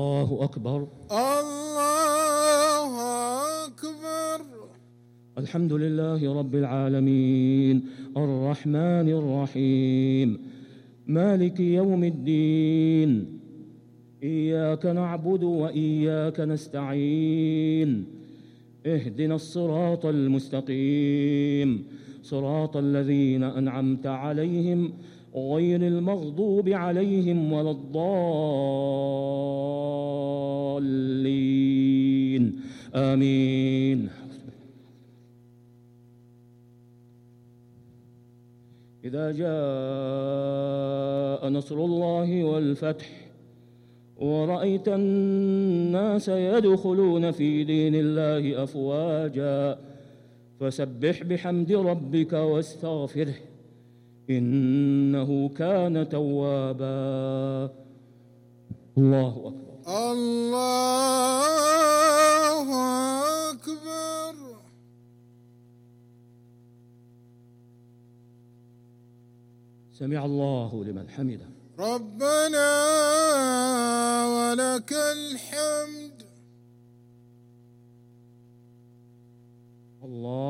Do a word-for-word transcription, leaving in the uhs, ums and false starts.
الله أكبر. الله أكبر. الحمد لله رب العالمين الرحمن الرحيم مالك يوم الدين، إياك نعبد وإياك نستعين، اهدنا الصراط المستقيم صراط الذين أنعمت عليهم غير المغضوب عليهم ولا الضالين آمين. إذا جاء نصر الله والفتح ورأيت الناس يدخلون في دين الله أفواجا فسبح بحمد ربك واستغفره إنه كان توابا. الله أكبر. الله أكبر. سمع الله لمن حمده. ربنا ولك الحمد. الله